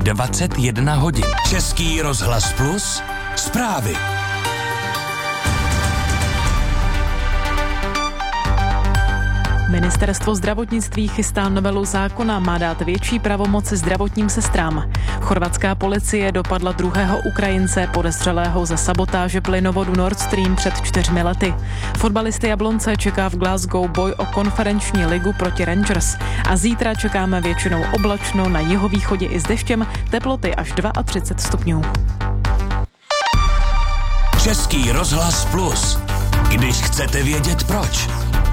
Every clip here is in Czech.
21 hodin. Český rozhlas Plus, zprávy. Ministerstvo zdravotnictví chystá novelu zákona, má dát větší pravomoci zdravotním sestrám. Chorvatská policie dopadla druhého Ukrajince podezřelého za sabotáže plynovodu Nord Stream před 4 lety. Fotbalisty Jablonce čeká v Glasgow boj o konferenční ligu proti Rangers. A zítra čekáme většinou oblačno, na jihovýchodě i s deštěm, teploty až 32 stupňů. Český rozhlas Plus. Když chcete vědět proč.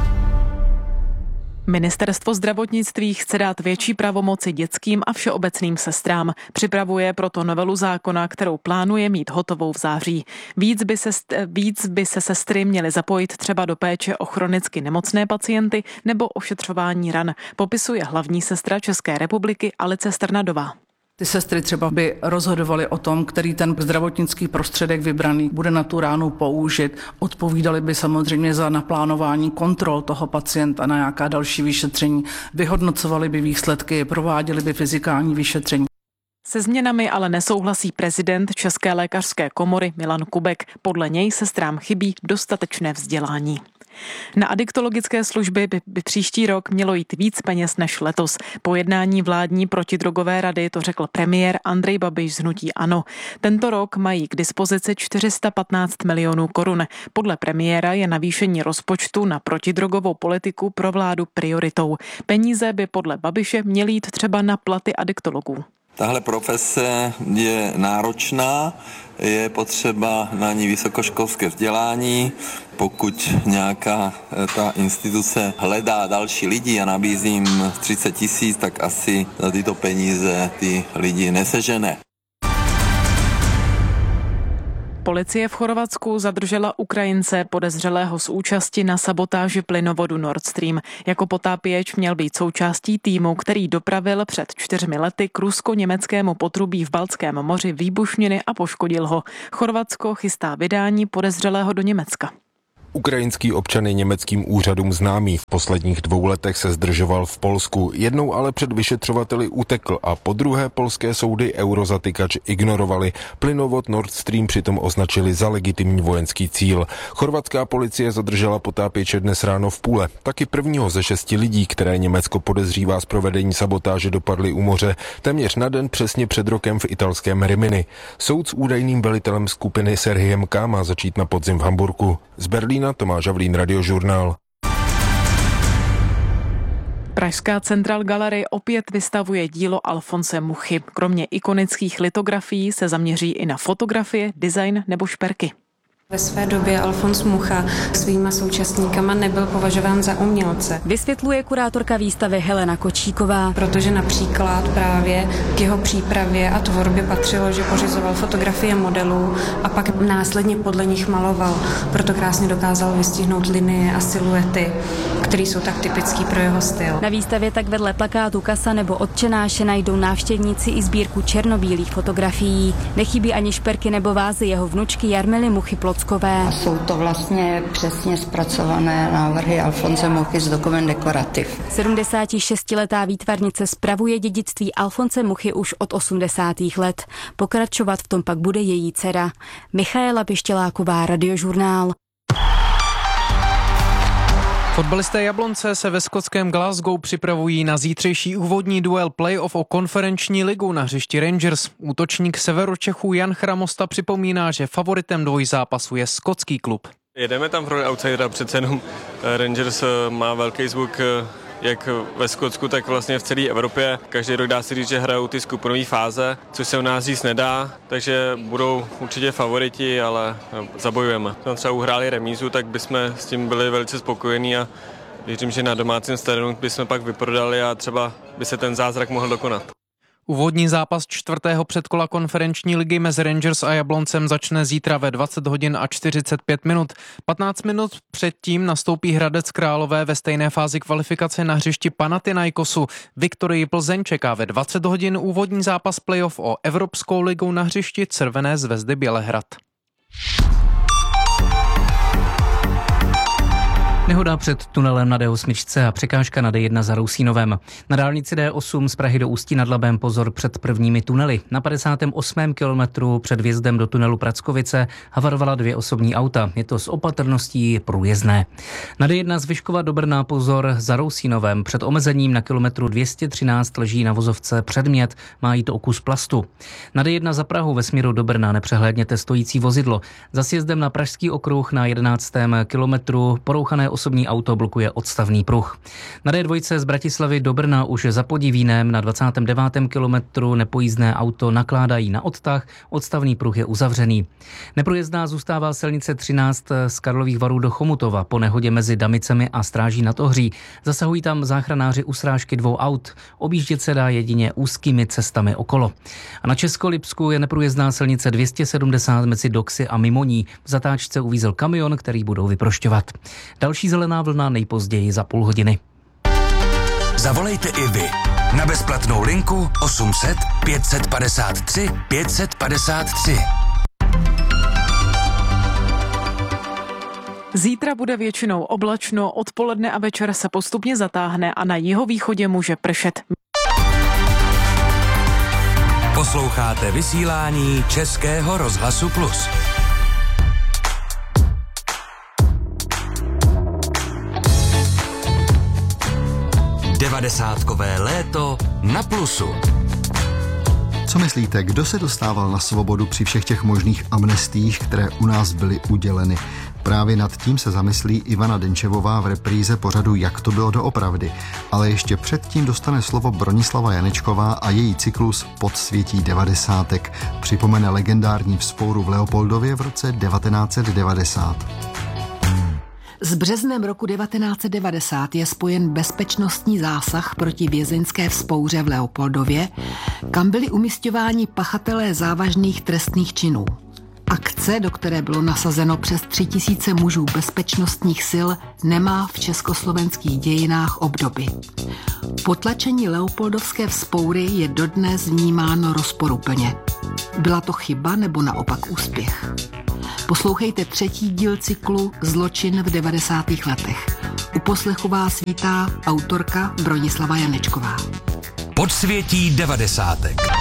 Ministerstvo zdravotnictví chce dát větší pravomoci dětským a všeobecným sestrám. Připravuje proto novelu zákona, kterou plánuje mít hotovou v září. Víc by se sestry měly zapojit třeba do péče o chronicky nemocné pacienty nebo ošetřování ran, popisuje hlavní sestra České republiky Alice Strnadová. Ty sestry třeba by rozhodovaly o tom, který ten zdravotnický prostředek vybraný bude na tu ránu použit. Odpovídali by samozřejmě za naplánování kontrol toho pacienta na nějaká další vyšetření. Vyhodnocovali by výsledky, prováděli by fyzikální vyšetření. Se změnami ale nesouhlasí prezident České lékařské komory Milan Kubek. Podle něj sestrám chybí dostatečné vzdělání. Na adiktologické služby by příští rok mělo jít víc peněz než letos. Po jednání vládní protidrogové rady to řekl premiér Andrej Babiš z hnutí ANO. Tento rok mají k dispozici 415 milionů korun. Podle premiéra je navýšení rozpočtu na protidrogovou politiku pro vládu prioritou. Peníze by podle Babiše měly jít třeba na platy adiktologů. Tahle profese je náročná, je potřeba na ní vysokoškolské vzdělání. Pokud nějaká ta instituce hledá další lidi a nabízí jim 30 000, tak asi za tyto peníze ty lidi nesežene. Policie v Chorvatsku zadržela Ukrajince podezřelého z účasti na sabotáži plynovodu Nord Stream. Jako potápěč měl být součástí týmu, který dopravil před 4 lety k rusko-německému potrubí v Baltském moři výbušniny a poškodil ho. Chorvatsko chystá vydání podezřelého do Německa. Ukrajinský občan je německým úřadům známý. V posledních 2 letech se zdržoval v Polsku. Jednou ale před vyšetřovateli utekl a po druhé polské soudy eurozatykač ignorovali. Plynovod Nord Stream přitom označili za legitimní vojenský cíl. Chorvatská policie zadržela potápěče dnes ráno v Pule. Taky prvního ze 6 lidí, které Německo podezřívá z provedení sabotáže, dopadli u moře. Téměř na den přesně před rokem v italském Rimini. Soud s údajným velitelem skupiny Serhiem K. má začít na podzim v Hamburku. Z Berlína Tomáš Havlín, Radiožurnál. Pražská Central Gallery opět vystavuje dílo Alfonse Muchy. Kromě ikonických litografií se zaměří i na fotografie, design nebo šperky. Ve své době Alfons Mucha svýma současníkama nebyl považován za umělce. Vysvětluje kurátorka výstavy Helena Kočíková. Protože například právě k jeho přípravě a tvorbě patřilo, že pořizoval fotografie modelů a pak následně podle nich maloval. Proto krásně dokázal vystihnout linie a siluety, které jsou tak typický pro jeho styl. Na výstavě tak vedle plakátu Kasa nebo Otčenáše najdou návštěvníci i sbírku černobílých fotografií. Nechybí ani šperky nebo vázy jeho vnučky Jarmily Muchy Plockové. Jsou to vlastně přesně zpracované návrhy Alfonse Muchy z Dokument Dekorativ. 76letá výtvarnice spravuje dědictví Alfonse Muchy už od 80. let. Pokračovat v tom pak bude její dcera. Michaela Pištěláková, Radiožurnál. Fotbalisté Jablonce se ve skotském Glasgow připravují na zítřejší úvodní duel playoff o konferenční ligu na hřišti Rangers. Útočník Severočechů Jan Chramosta připomíná, že favoritem dvojzápasu je skotský klub. Jedeme tam v roli outsidera, přece jenom Rangers má velký zvuk jak ve Skotsku, tak vlastně v celé Evropě. Každý rok dá se říct, že hrajou ty skupinové fáze, což se u nás říct nedá, takže budou určitě favoriti, ale zabojujeme. Tam třeba uhráli remízu, tak bychom s tím byli velice spokojení a věřím, že na domácím stadionu bychom pak vyprodali a třeba by se ten zázrak mohl dokonat. Úvodní zápas 4. předkola konferenční ligy mezi Rangers a Jabloncem začne zítra ve 20 hodin a 45 minut. 15 minut předtím nastoupí Hradec Králové ve stejné fázi kvalifikace na hřišti Panathinaikosu. Viktorii Plzeň čeká ve 20 hodin úvodní zápas playoff o Evropskou ligu na hřišti Červené Zvezdy Bělehrad. Nehoda před tunelem na D8 a překážka na D1 za Rousínovem. Na dálnici D8 z Prahy do Ústí nad Labem pozor před prvními tunely. Na 58. kilometru před vjezdem do tunelu Prackovice havarovala 2 osobní auta. Je to s opatrností průjezdné. Na D1 z Vyškova do Brna pozor za Rousínovem. Před omezením na kilometru 213 leží na vozovce předmět, má jít o kus plastu. Na D1 za Prahu ve směru do Brna nepřehlédněte stojící vozidlo. Za sjezdem na Pražský okruh na 11. kilometru porouchané osobní auto blokuje odstavný pruh. Na D2 z Bratislavy do Brna už za Podivínem na 29. kilometru nepojízdné auto nakládají na odtah, odstavný pruh je uzavřený. Neprůjezdná zůstává silnice 13 z Karlových Varů do Chomutova po nehodě mezi Damicemi a Stráží nad Ohří. Zasahují tam záchranáři u srážky 2 aut. Objíždět se dá jedině úzkými cestami okolo. A na Českolipsku je neprůjezdná silnice 270 mezi Doxy a Mimoní. V zatáčce uvízl kamion, který budou vyprošťovat. Další zelená vlna nejpozději za půl hodiny. Zavolejte i vy na bezplatnou linku 800 553 553. Zítra bude většinou oblačno, odpoledne a večer se postupně zatáhne a na jihovýchodě může pršet. Posloucháte vysílání Českého rozhlasu Plus. 90kové léto na Plusu. Co myslíte, kdo se dostával na svobodu při všech těch možných amnestiích, které u nás byly uděleny? Právě nad tím se zamyslí Ivana Denčevová v repríze pořadu Jak to bylo doopravdy. Ale ještě předtím dostane slovo Bronislava Janečková a její cyklus Podsvětí 90. Připomene legendární vzpouru v Leopoldově v roce 1990. S březnem roku 1990 je spojen bezpečnostní zásah proti vězeňské vzpouře v Leopoldově, kam byli umisťováni pachatelé závažných trestných činů. Akce, do které bylo nasazeno přes 3000 mužů bezpečnostních sil, nemá v československých dějinách obdoby. Potlačení leopoldovské vzpoury je dodnes vnímáno rozporuplně. Byla to chyba nebo naopak úspěch? Poslouchejte 3. díl cyklu Zločin v 90. letech. U poslechu vás vítá autorka Bronislava Janečková. Podsvětí 90.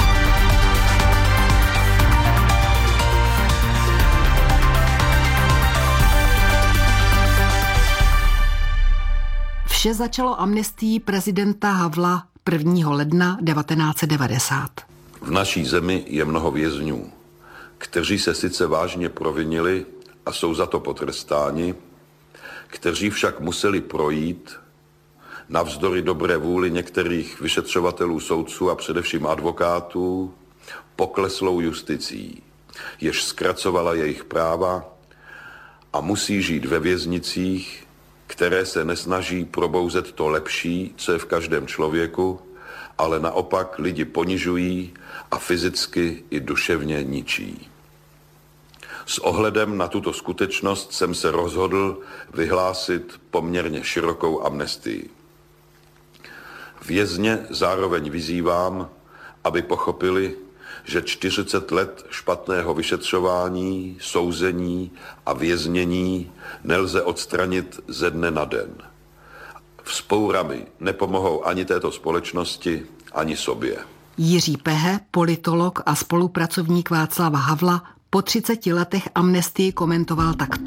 Vše začalo amnestií prezidenta Havla 1. ledna 1990. V naší zemi je mnoho vězňů, kteří se sice vážně provinili a jsou za to potrestáni, kteří však museli projít navzdory dobré vůli některých vyšetřovatelů, soudců a především advokátů pokleslou justicí, jež zkracovala jejich práva a musí žít ve věznicích, které se nesnaží probouzet to lepší, co je v každém člověku, ale naopak lidi ponižují a fyzicky i duševně ničí. S ohledem na tuto skutečnost jsem se rozhodl vyhlásit poměrně širokou amnestii. Vězně zároveň vyzývám, aby pochopili, že 40 let špatného vyšetřování, souzení a věznění nelze odstranit ze dne na den. Vzpourami nepomohou ani této společnosti, ani sobě. Jiří Pehe, politolog a spolupracovník Václava Havla, po 30 letech amnestii komentoval takto.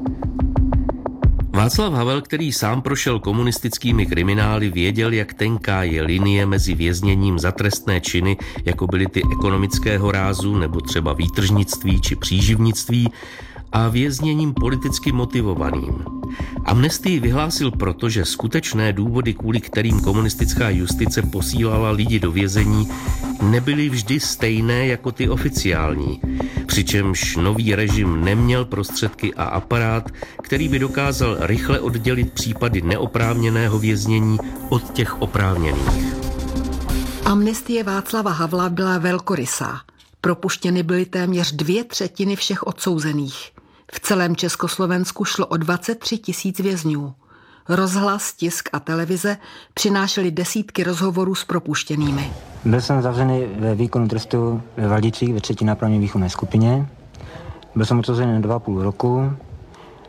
Václav Havel, který sám prošel komunistickými kriminály, věděl, jak tenká je linie mezi vězněním za trestné činy, jako byly ty ekonomického rázu nebo třeba výtržnictví či příživnictví, a vězněním politicky motivovaným. Amnestii vyhlásil proto, že skutečné důvody, kvůli kterým komunistická justice posílala lidi do vězení, nebyly vždy stejné jako ty oficiální, přičemž nový režim neměl prostředky a aparát, který by dokázal rychle oddělit případy neoprávněného věznění od těch oprávněných. Amnestie Václava Havla byla velkorysá. Propuštěny byly téměř 2/3 všech odsouzených. V celém Československu šlo o 23 000 vězňů. Rozhlas, tisk a televize přinášely desítky rozhovorů s propuštěnými. Byl jsem zavřený ve výkonu trestu ve Valdicích ve 3. nápravně výchovné skupině. Byl jsem odsouzený na 2,5 roku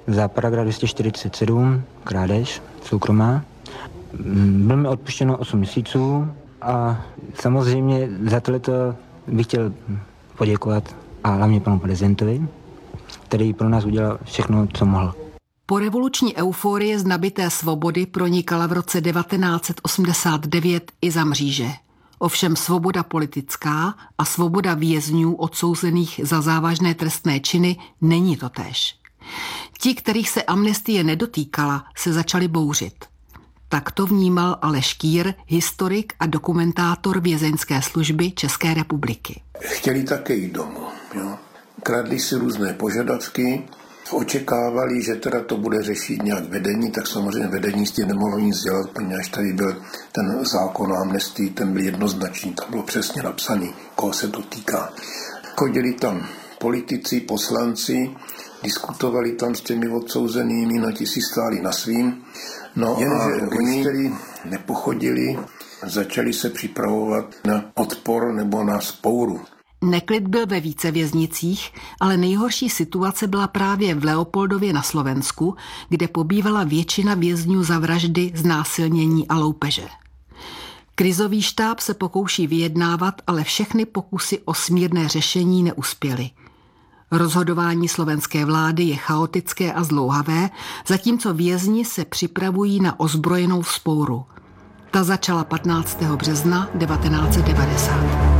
za paragraf 247, krádež soukromá. Bylo mi odpuštěno 8 měsíců a samozřejmě za tohleto bych chtěl poděkovat a hlavně panu prezidentovi, který pro nás udělal všechno, co mohl. Po revoluční euforie z nabité svobody pronikala v roce 1989 i za mříže. Ovšem svoboda politická a svoboda vězňů odsouzených za závažné trestné činy není totéž. Ti, kterých se amnestie nedotýkala, se začali bouřit. Tak to vnímal Aleš Kýr, historik a dokumentátor vězeňské služby České republiky. Chtěli také jít domů. Jo. Kradli si různé požadavky, očekávali, že teda to bude řešit nějak vedení, tak samozřejmě vedení s tím nemohlo nic dělat, protože tady byl ten zákon o amnestii, ten byl jednoznačný, tam bylo přesně napsaný, koho se to týká. Chodili tam politici, poslanci, diskutovali tam s těmi odsouzenými, no ti si stáli na svým. No jenže oni, kteří nepochodili, začali se připravovat na odpor nebo na vzpouru. Neklid byl ve více věznicích, ale nejhorší situace byla právě v Leopoldově na Slovensku, kde pobývala většina vězňů za vraždy, znásilnění a loupeže. Krizový štáb se pokouší vyjednávat, ale všechny pokusy o smírné řešení neuspěly. Rozhodování slovenské vlády je chaotické a zdlouhavé, zatímco vězni se připravují na ozbrojenou vzpouru. Ta začala 15. března 1990.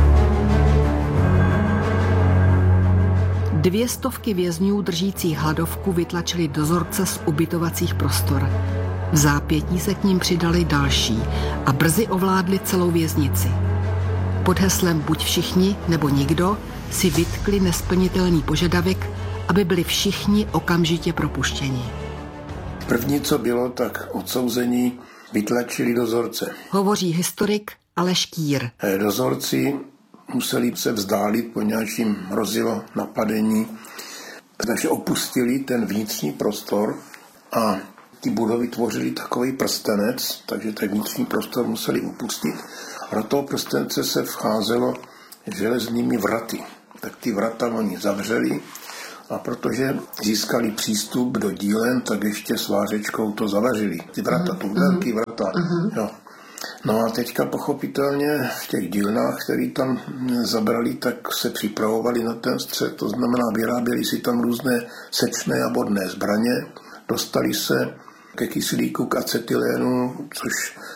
200 vězňů držících hladovku vytlačili dozorce z ubytovacích prostor. V zápětí se k ním přidali další a brzy ovládli celou věznici. Pod heslem Buď všichni nebo nikdo si vytkli nesplnitelný požadavek, aby byli všichni okamžitě propuštěni. První, co bylo, tak odsouzení vytlačili dozorce. Hovoří historik Aleš Kýr. Dozorci museli se vzdálit, po nějakým hrozilo napadení, takže opustili ten vnitřní prostor a ty budovy tvořily takový prstenec, takže ten vnitřní prostor museli opustit. A do toho prstence se vcházelo železnými vraty. Tak ty vrata oni zavřeli a protože získali přístup do dílen, tak ještě svářečkou to zavařili. Ty vrata, to velký vrata. Jo. No a teďka pochopitelně v těch dílnách, které tam zabrali, tak se připravovali na ten střet, to znamená vyráběli si tam různé sečné a bodné zbraně, dostali se ke kyslíku, k acetylénu, což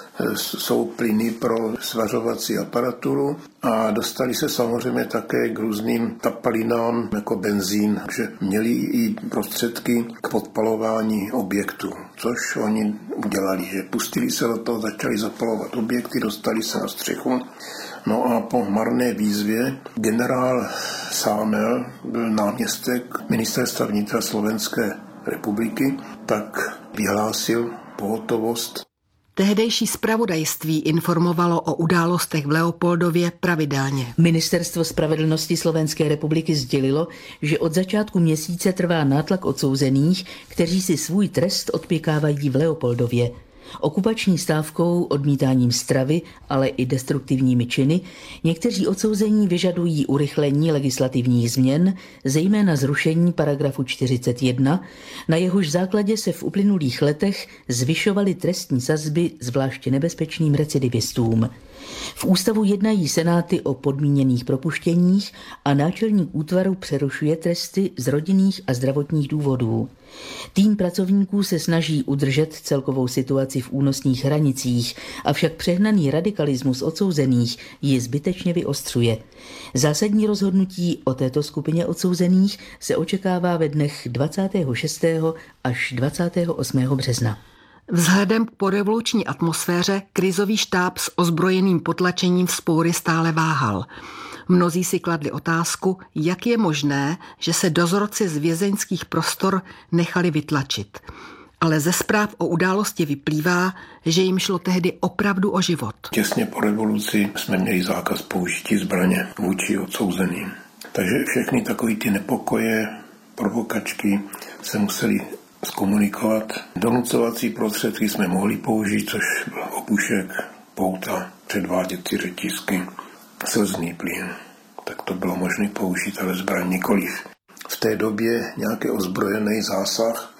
jsou plyny pro svařovací aparaturu a dostali se samozřejmě také k různým tapalinám jako benzín, že měli i prostředky k podpalování objektů, což oni udělali, že pustili se do toho, začali zapalovat objekty, dostali se na střechu. No a po marné výzvě generál Sámel, byl náměstek ministerstva vnitra Slovenské republiky, tak vyhlásil pohotovost. Tehdejší zpravodajství informovalo o událostech v Leopoldově pravidelně. Ministerstvo spravedlnosti Slovenské republiky sdělilo, že od začátku měsíce trvá nátlak odsouzených, kteří si svůj trest odpěkávají v Leopoldově. Okupační stávkou, odmítáním stravy, ale i destruktivními činy někteří odsouzení vyžadují urychlení legislativních změn, zejména zrušení paragrafu 41, na jehož základě se v uplynulých letech zvyšovaly trestní sazby zvláště nebezpečným recidivistům. V ústavu jednají senáty o podmíněných propuštěních a náčelník útvaru přerušuje tresty z rodinných a zdravotních důvodů. Tým pracovníků se snaží udržet celkovou situaci v únosných hranicích, avšak přehnaný radikalismus odsouzených ji zbytečně vyostřuje. Zásadní rozhodnutí o této skupině odsouzených se očekává ve dnech 26. až 28. března. Vzhledem k porevoluční atmosféře krizový štáb s ozbrojeným potlačením vzpoury stále váhal. Mnozí si kladli otázku, jak je možné, že se dozorci z vězeňských prostor nechali vytlačit. Ale ze zpráv o události vyplývá, že jim šlo tehdy opravdu o život. Těsně po revoluci jsme měli zákaz použití zbraně vůči odsouzeným. Takže všechny takové ty nepokoje, provokačky se museli zkomunikovat. Donucovací prostředky jsme mohli použít, což byl opušek, pouta, předváděcí řetízky, slzný plyn. Tak to bylo možné použít, ale zbraň nikoliv. V té době nějaký ozbrojený zásah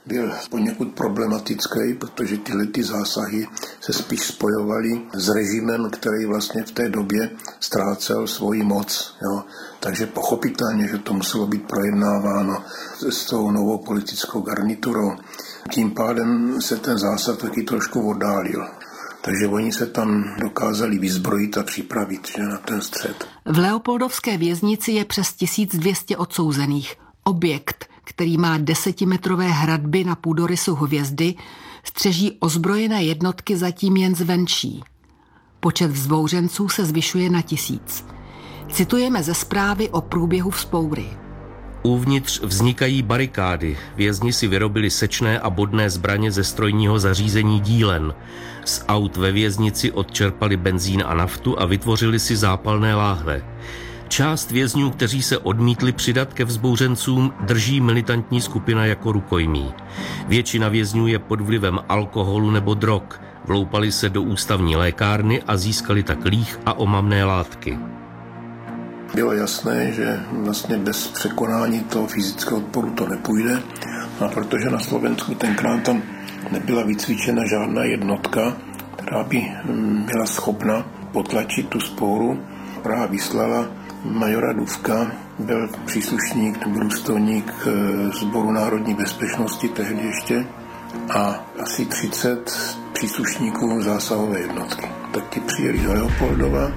byl poněkud problematický, protože tyhle zásahy se spíš spojovaly s režimem, který vlastně v té době ztrácel svoji moc. Jo. Takže pochopitelně, že to muselo být projednáváno s tou novou politickou garniturou. Tím pádem se ten zásah taky trošku oddálil. Takže oni se tam dokázali vyzbrojit a připravit, že, na ten střet. V Leopoldovské věznici je přes 1200 odsouzených. Objekt, který má 10metrové hradby na půdorysu hvězdy, střeží ozbrojené jednotky zatím jen zvenčí. Počet vzbouřenců se zvyšuje na 1000. Citujeme ze zprávy o průběhu vzpoury. Uvnitř vznikají barikády. Vězni si vyrobili sečné a bodné zbraně ze strojního zařízení dílen. Z aut ve věznici odčerpali benzín a naftu a vytvořili si zápalné láhve. Část vězňů, kteří se odmítli přidat ke vzbouřencům, drží militantní skupina jako rukojmí. Většina vězňů je pod vlivem alkoholu nebo drog. Vloupali se do ústavní lékárny a získali tak líh a omamné látky. Bylo jasné, že vlastně bez překonání toho fyzického odporu to nepůjde. A protože na Slovensku tenkrát tam nebyla vycvičena žádná jednotka, která by byla schopna potlačit tu spouru, Praha vyslala majora Dufka, byl příslušník nebo důstojník Sboru národní bezpečnosti tehdy ještě a asi 30 příslušníků zásahové jednotky. Tak ti přijeli do Leopoldova.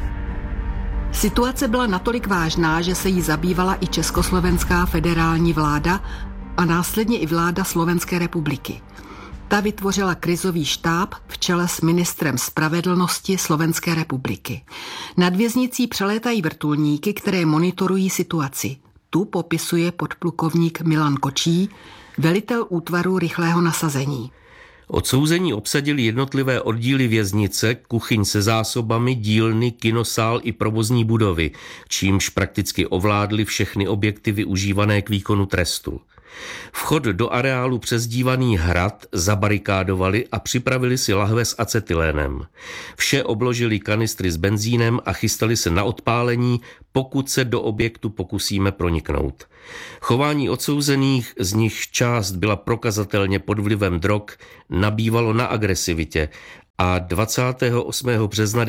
Situace byla natolik vážná, že se jí zabývala i Československá federální vláda a následně i vláda Slovenské republiky. Ta vytvořila krizový štáb v čele s ministrem spravedlnosti Slovenské republiky. Nad věznicí přelétají vrtulníky, které monitorují situaci. Tu popisuje podplukovník Milan Kočí, velitel útvaru rychlého nasazení. Odsouzení obsadili jednotlivé oddíly věznice, kuchyň se zásobami, dílny, kinosál i provozní budovy, čímž prakticky ovládli všechny objekty využívané k výkonu trestu. Vchod do areálu přezdívaný Hrad zabarikádovali a připravili si lahve s acetylénem. Vše obložili kanistry s benzínem a chystali se na odpálení, pokud se do objektu pokusíme proniknout. Chování odsouzených, z nich část byla prokazatelně pod vlivem drog, nabývalo na agresivitě a 28. března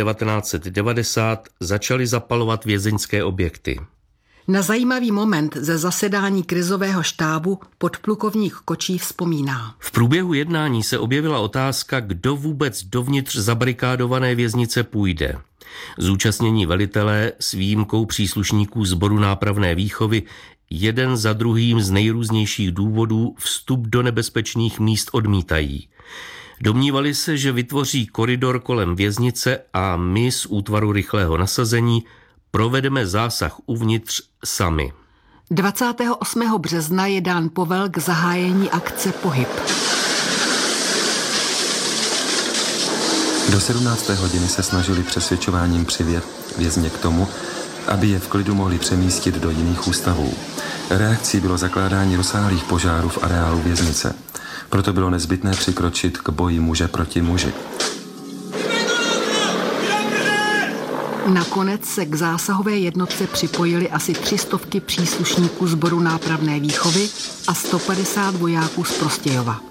1990 začali zapalovat vězeňské objekty. Na zajímavý moment ze zasedání krizového štábu podplukovník Kočí vzpomíná. V průběhu jednání se objevila otázka, kdo vůbec dovnitř zabarikádované věznice půjde. Zúčastnění velitelé s výjimkou příslušníků Sboru nápravné výchovy jeden za druhým z nejrůznějších důvodů vstup do nebezpečných míst odmítají. Domnívali se, že vytvoří koridor kolem věznice a my z útvaru rychlého nasazení provedeme zásah uvnitř sami. 28. března je dán povel k zahájení akce Pohyb. Do 17. hodiny se snažili přesvědčováním přivět vězně k tomu, aby je v klidu mohli přemístit do jiných ústavů. Reakcí bylo zakládání rozsáhlých požárů v areálu věznice. Proto bylo nezbytné přikročit k boji muže proti muži. Nakonec se k zásahové jednotce připojili asi 300 příslušníků Sboru nápravné výchovy a 150 vojáků z Prostějova.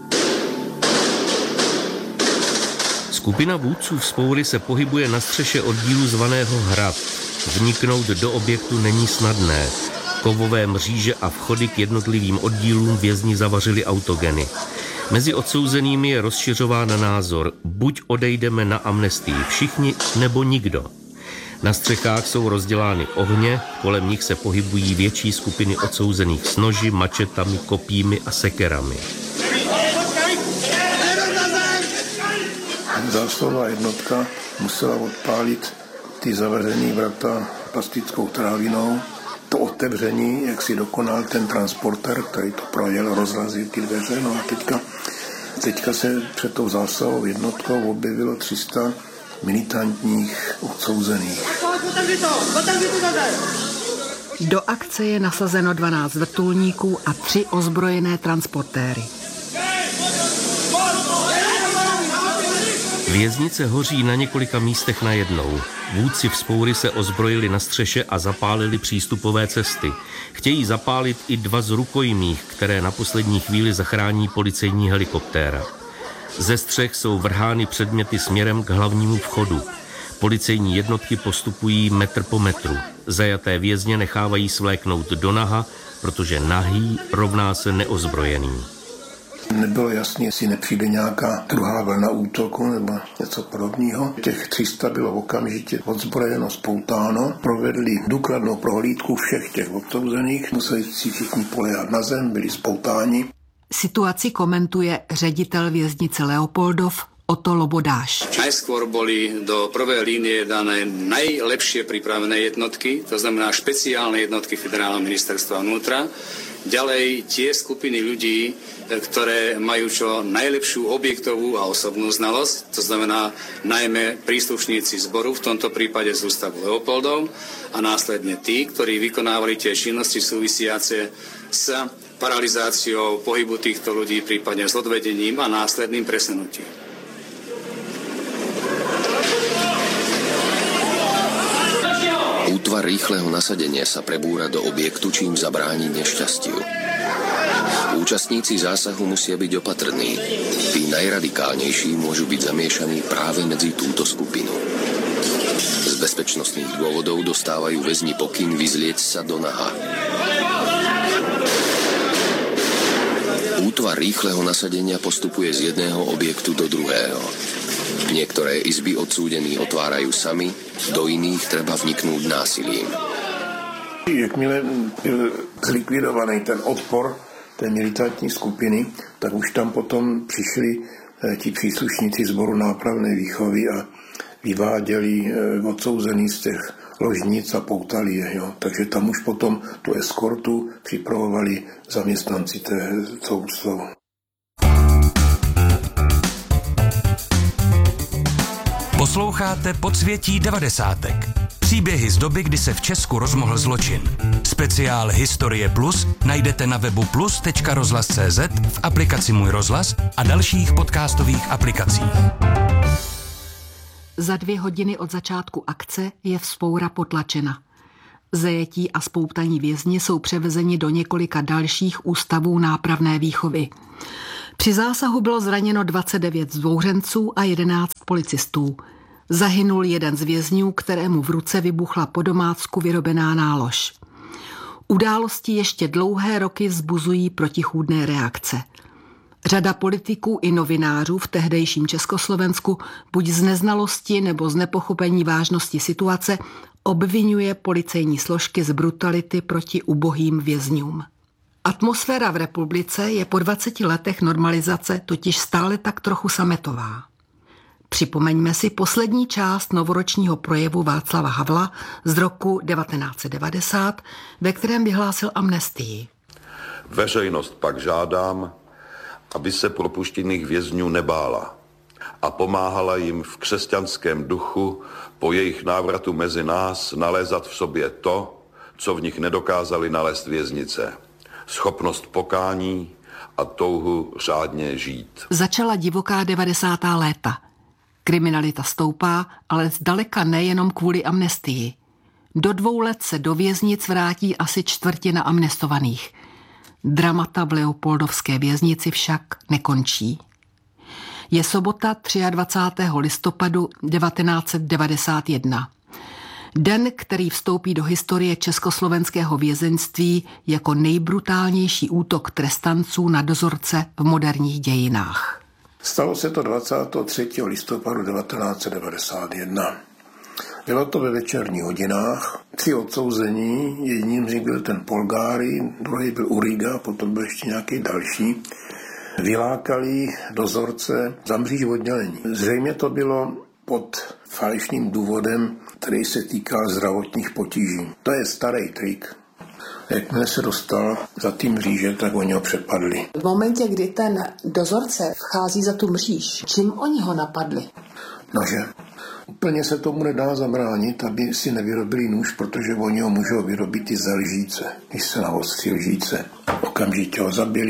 Skupina vůdců vzpoury se pohybuje na střeše oddílu zvaného Hrad. Vniknout do objektu není snadné. Kovové mříže a vchody k jednotlivým oddílům vězni zavařili autogeny. Mezi odsouzenými je rozšiřován názor, buď odejdeme na amnestii všichni, nebo nikdo. Na střechách jsou rozdělány ohně, kolem nich se pohybují větší skupiny odsouzených s noži, mačetami, kopími a sekerami. Zásahová jednotka musela odpálit ty zavřené vrata plastickou trávinou. To otevření, jak si dokonal ten transporter, který to projel, rozrazil ty dveře. No a teďka se před tou zásahovou jednotkou objevilo 300 militantních odsouzených. Do akce je nasazeno 12 vrtulníků a 3 ozbrojené transportéry. Věznice hoří na několika místech najednou. Vůdci vzpoury se ozbrojili na střeše a zapálili přístupové cesty. Chtějí zapálit i 2 z rukojmích, které na poslední chvíli zachrání policejní helikoptéra. Ze střech jsou vrhány předměty směrem k hlavnímu vchodu. Policejní jednotky postupují metr po metru. Zajaté vězně nechávají svléknout do naha, protože nahý rovná se neozbrojený. Nebylo jasně, jestli nepřijde nějaká druhá vlna útoku nebo něco podobného. Těch 300 bylo okamžitě odzbrojeno, spoutáno. Provedli důkladnou prohlídku všech těch odsouzených. Museli si všichni poléhat na zem, byli spoutáni. Situaci komentuje ředitel věznice Leopoldov Otto Lobodáš. Najskôr boli do prvej línie dané najlepšie pripravené jednotky, to znamená špeciálne jednotky Federálneho ministerstva vnútra. Ďalej tie skupiny ľudí, ktoré majú čo najlepšiu objektovú a osobnú znalosť, to znamená najmä príslušníci zboru, v tomto prípade z ústavu Leopoldov, a následne tí, ktorí vykonávali tie činnosti súvisiace s paralizáciou pohybu týchto ľudí, prípadne s odvedením a následným presunutím. Útvar rýchleho nasadenia sa prebúra do objektu, čím zabráni nešťastiu. Účastníci zásahu musia byť opatrní. Tí najradikálnejší môžu byť zamiešaní práve medzi túto skupinu. Z bezpečnostných dôvodov dostávajú väzni pokyn vyzlieť sa do naha. Útvar rýchleho nasadenia postupuje z jedného objektu do druhého. Niektoré izby odsúdení otvárajú sami, do iných treba vniknúť násilím. Jakmile byl zlikvidovaný ten odpor té militantní skupiny, tak už tam potom přišli ti příslušníci sboru nápravné výchovy a vyváděli odsouzený z těch ložnic a poutali je. Jo. Takže tam už potom tu eskortu připravovali zaměstnanci toho ústavu. Posloucháte Podsvětí 90. Příběhy z doby, kdy se v Česku rozmohl zločin. Speciál Historie Plus najdete na webu plus.rozhlas.cz, v aplikaci Můj rozhlas a dalších podcastových aplikacích. Za 2 hodiny od začátku akce je vzpoura potlačena. Zajetí a spoutaní vězni jsou převezeni do několika dalších ústavů nápravné výchovy. Při zásahu bylo zraněno 29 vzbouřenců a 11 policistů. Zahynul jeden z vězňů, kterému v ruce vybuchla po domácku vyrobená nálož. Události ještě dlouhé roky vzbuzují protichůdné reakce. Řada politiků i novinářů v tehdejším Československu buď z neznalosti nebo z nepochopení vážnosti situace obvinuje policejní složky z brutality proti ubohým vězňům. Atmosféra v republice je po 20 letech normalizace totiž stále tak trochu sametová. Připomeňme si poslední část novoročního projevu Václava Havla z roku 1990, ve kterém vyhlásil amnestii. Veřejnost pak žádám, aby se propuštěných vězňů nebála a pomáhala jim v křesťanském duchu po jejich návratu mezi nás nalézat v sobě to, co v nich nedokázali nalézt věznice. Schopnost pokání a touhu řádně žít. Začala divoká 90. léta. Kriminalita stoupá, ale zdaleka nejenom kvůli amnestii. Do 2 let se do věznic vrátí asi 1/4 amnestovaných. Dramata v Leopoldovské věznici však nekončí. Je sobota 23. listopadu 1991. Den, který vstoupí do historie československého vězeňství jako nejbrutálnější útok trestanců na dozorce v moderních dějinách. Stalo se to 23. listopadu 1991. Bylo to ve večerních hodinách. 3 odsouzení, jedním z nich byl ten Polgári, druhý byl Uriga, potom byl ještě nějaký další. Vylákali dozorce za mříž oddělení. Zřejmě to bylo pod falešným důvodem, který se týkal zdravotních potíží. To je starý trik. Jakmile se dostal za ty mříže, tak oni ho přepadli. V momentě, kdy ten dozorce vchází za tu mříž, čím oni ho napadli? Nože. Úplně se tomu nedá zabránit, aby si nevyrobili nůž, protože oni ho můžou vyrobit i ze lžíce. Když se naostří lžíce, okamžitě ho zabili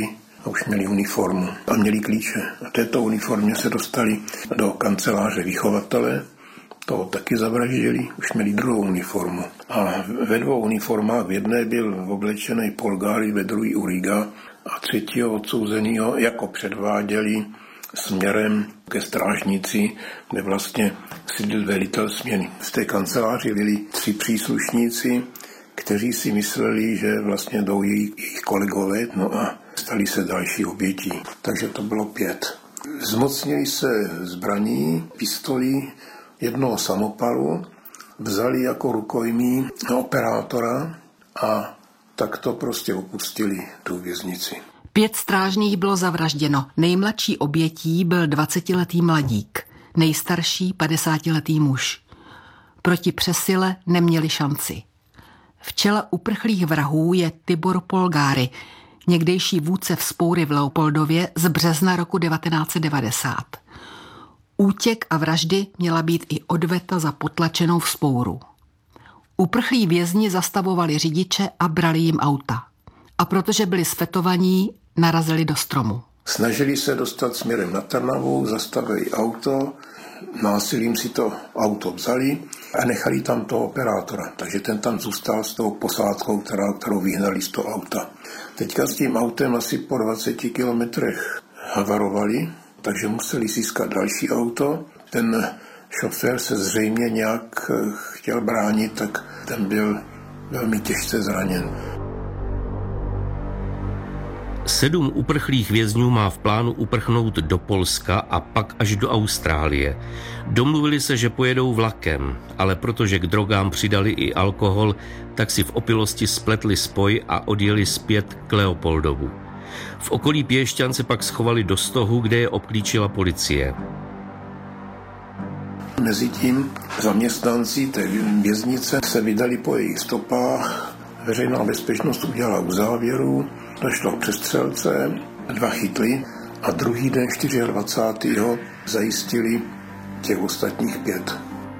a už měli uniformu a měli klíče. A této uniformě se dostali do kanceláře vychovatele, toho taky zavraždili, už měli druhou uniformu. A ve dvou uniformách, v jedné byl oblečený Polgári, ve druhé Uriga a třetího odsouzenýho jako předváděli směrem ke strážnici, kde vlastně sídlil velitel směny. V té kanceláři byli 3 příslušníci, kteří si mysleli, že vlastně jdou jejich kolegové, no a stali se další obětí. Takže to bylo 5. Zmocnili se zbraní, pistolí, jednoho samopalu, vzali jako rukojmí operátora a tak to prostě opustili tu věznici. 5 strážných bylo zavražděno. Nejmladší obětí byl 20letý mladík, nejstarší 50letý muž. Proti přesile neměli šanci. V čele uprchlých vrahů je Tibor Polgári, někdejší vůdce vzpoury v Leopoldově z března roku 1990. Útěk a vraždy měla být i odveta za potlačenou vzpouru. Uprchlí vězni zastavovali řidiče a brali jim auta. A protože byli svetovaní, narazili do stromu. Snažili se dostat směrem na Trnavu, zastavili auto, násilím si to auto vzali a nechali tam toho operátora. Takže ten tam zůstal s tou posádkou, kterou vyhnali z toho auta. Teďka s tím autem asi po 20 kilometrech havarovali, takže museli získat další auto. Ten šofér se zřejmě nějak chtěl bránit, tak ten byl velmi těžce zraněn. 7 uprchlých vězňů má v plánu uprchnout do Polska a pak až do Austrálie. Domluvili se, že pojedou vlakem, ale protože k drogám přidali i alkohol, tak si v opilosti spletli spoj a odjeli zpět k Leopoldovu. V okolí Piešťan se pak schovali do stohu, kde je obklíčila policie. Mezitím zaměstnanci té věznice se vydali po jejich stopách. Veřejná bezpečnost udělala uzávěru, došlo k přestřelce, 2 chytli a druhý den 24. zajistili těch ostatních 5.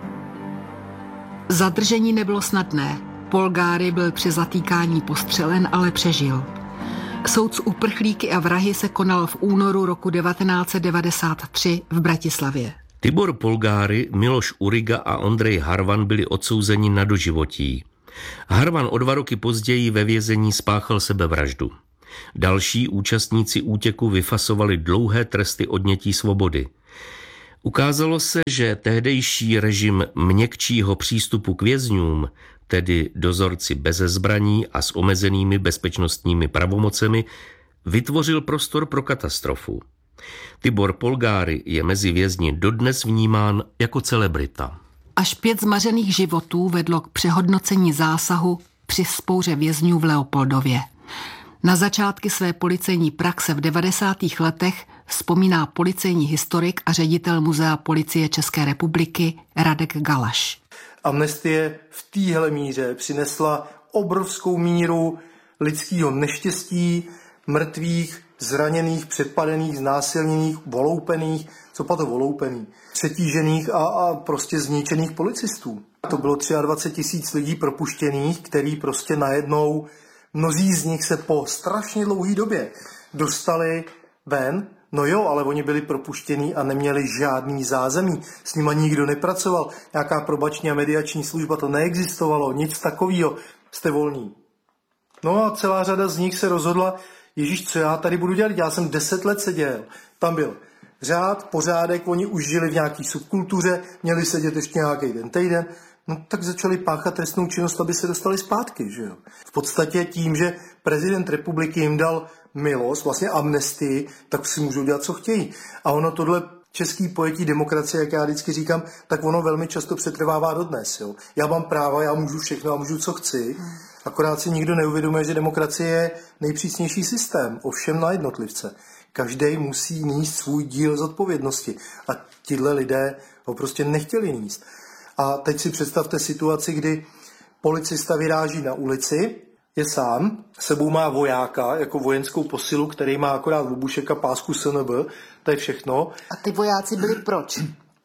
Zadržení nebylo snadné. Polgári byl při zatýkání postřelen, ale přežil. Soud s uprchlíky a vrahy se konal v únoru roku 1993 v Bratislavě. Tibor Polgári, Miloš Uriga a Ondrej Harvan byli odsouzeni na doživotí. Harvan o 2 roky později ve vězení spáchal sebevraždu. Další účastníci útěku vyfasovali dlouhé tresty odnětí svobody. Ukázalo se, že tehdejší režim měkčího přístupu k vězňům, tedy dozorci beze zbraní a s omezenými bezpečnostními pravomocemi, vytvořil prostor pro katastrofu. Tibor Polgári je mezi vězni dodnes vnímán jako celebrita. Až 5 zmařených životů vedlo k přehodnocení zásahu při vzpouře vězňů v Leopoldově. Na začátky své policejní praxe v 90. letech vzpomíná policejní historik a ředitel Muzea policie České republiky Radek Galaš. Amnestie v téhle míře přinesla obrovskou míru lidského neštěstí, mrtvých, zraněných, předpadených, znásilněných, voloupených, co pa to voloupený, přetížených a prostě zničených policistů. To bylo 23 000 lidí propuštěných, který prostě najednou, mnozí z nich se po strašně dlouhé době dostali ven. No jo, ale oni byli propuštění a neměli žádný zázemí. S nima nikdo nepracoval. Nějaká probační a mediační služba, to neexistovalo. Nic takového. Jste volní. No a celá řada z nich se rozhodla, Ježíš, co já tady budu dělat? Já jsem 10 let seděl. Tam byl řád, pořádek, oni už žili v nějaký subkultuře, měli sedět ještě nějaký týden. No tak začali páchat trestnou činnost, aby se dostali zpátky, že jo. V podstatě tím, že prezident republiky jim dal milost, vlastně amnestii, tak si můžou dělat, co chtějí. A ono tohle český pojetí demokracie, jak já vždycky říkám, tak ono velmi často přetrvává dodnes, jo. Já mám práva, já můžu všechno, já můžu, co chci. Akorát si nikdo neuvědomuje, že demokracie je nejpřísnější systém, ovšem na jednotlivce. Každý musí nést svůj díl zodpovědnosti. A tihle lidé ho prostě nechtěli nést. A teď si představte situaci, kdy policista vyráží na ulici, je sám, sebou má vojáka, jako vojenskou posilu, který má akorát obušek a pásku SNB, to je všechno. A ty vojáci byli proč?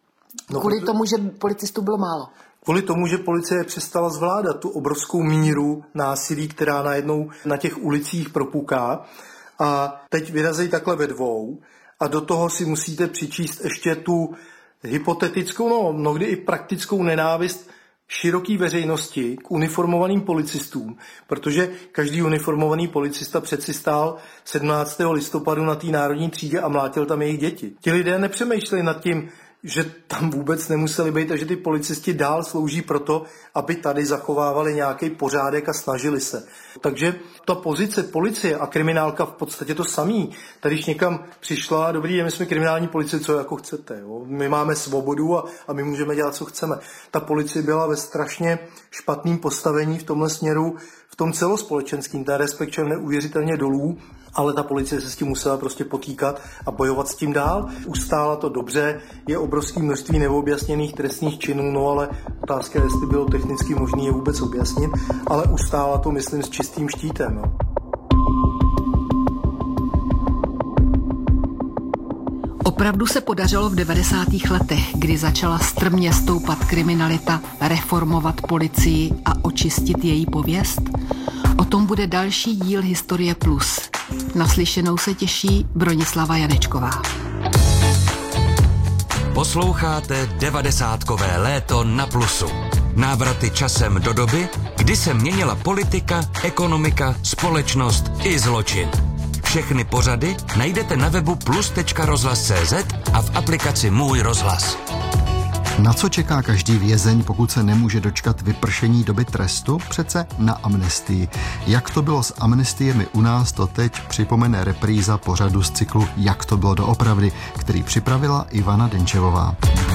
No, kvůli tomu, že policistů bylo málo. Kvůli tomu, že policie přestala zvládat tu obrovskou míru násilí, která najednou na těch ulicích propuká. a teď vyrazí takhle ve dvou a do toho si musíte přičíst ještě tu hypotetickou, mnohdy i praktickou nenávist široký veřejnosti k uniformovaným policistům, protože každý uniformovaný policista přeci stál 17. listopadu na té národní třídě a mlátil tam jejich děti. Ti lidé nepřemýšleli nad tím, že tam vůbec nemuseli být a že ty policisti dál slouží proto, aby tady zachovávali nějaký pořádek a snažili se. Takže ta pozice policie a kriminálka v podstatě to samý. Tady když někam přišla, dobrý den, my jsme kriminální policie, co jako chcete. Jo? My máme svobodu a my můžeme dělat, co chceme. Ta policie byla ve strašně špatném postavení v tomhle směru, v tom celospolečenským, ten respekt šel neuvěřitelně dolů, ale ta policie se s tím musela prostě potýkat a bojovat s tím dál. Ustála to dobře, je obrovské množství neobjasněných trestných činů, ale otázka je, jestli bylo technicky možné je vůbec objasnit, ale ustála to, myslím, s čistým štítem. Jo. Opravdu se podařilo v 90. letech, kdy začala strmě stoupat kriminalita, reformovat policii a očistit její pověst? O tom bude další díl Historie Plus. Naslyšenou se těší Bronislava Janečková. Posloucháte 90kové léto na Plusu. Návraty časem do doby, kdy se měnila politika, ekonomika, společnost i zločin. Všechny pořady najdete na webu plus.rozhlas.cz a v aplikaci Můj rozhlas. Na co čeká každý vězeň, pokud se nemůže dočkat vypršení doby trestu? Přece na amnestii. Jak to bylo s amnestiemi u nás, to teď připomene repríza pořadu z cyklu Jak to bylo doopravdy, který připravila Ivana Denčevová.